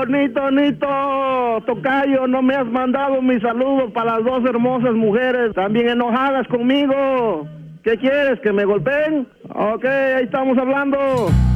Nito, tocayo, no me has mandado mi saludo para las dos hermosas mujeres, también enojadas conmigo. ¿Qué quieres, que me golpeen? Ok, ahí estamos hablando.